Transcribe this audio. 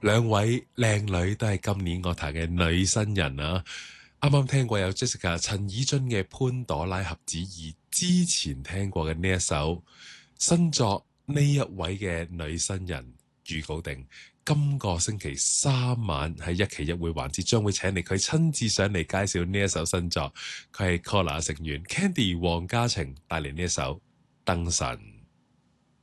兩位靚女都係今年樂壇嘅女新人啊！啱啱聽過有 Jessica 陳綺貞嘅《潘朵拉盒子》，而之前聽過嘅呢一首新作，呢一位嘅女新人預告定今個星期3晚喺一期一會環節將會請嚟佢親自上嚟介紹呢一首新作，佢係 COLLAR 成員 Candy 黃嘉晴帶嚟呢一首《燈神》。